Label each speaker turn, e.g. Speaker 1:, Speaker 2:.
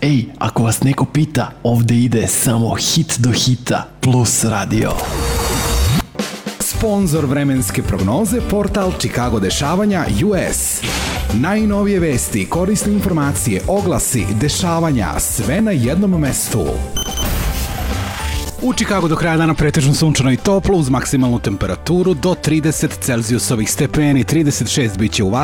Speaker 1: Ej, ako vas neko pita, ovde ide samo hit do hita plus radio.
Speaker 2: Sponzor vremenske prognoze, portal Chicago dešavanja US. Najnovije vesti, korisne informacije, oglasi, dešavanja, sve na jednom mestu. U Chicagu do kraja dana pretežno sunčano i toplo uz maksimalnu temperaturu do 30 Celzijusovih stepeni, 36 biće u